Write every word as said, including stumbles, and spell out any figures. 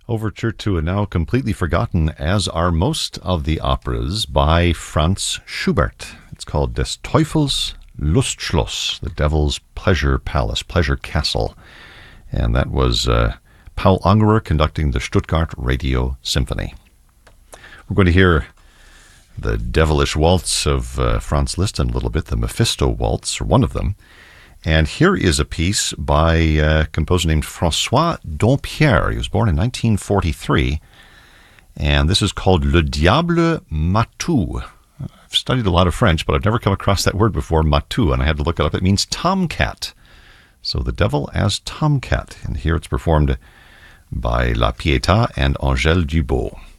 Overture to a now completely forgotten, as are most of the operas, by Franz Schubert. It's called Des Teufels Lustschloss, the Devil's Pleasure Palace, Pleasure Castle. And that was uh, Paul Ungerer conducting the Stuttgart Radio Symphony. We're going to hear the devilish waltz of uh, Franz Liszt in a little bit, the Mephisto Waltz, or one of them. And here is a piece by a composer named François Dompierre. He was born in nineteen forty-three, and this is called Le Diable Matou. I've studied a lot of French, but I've never come across that word before, Matou, and I had to look it up. It means tomcat. So the devil as tomcat. And here it's performed by La Pietà and Angèle Dubos.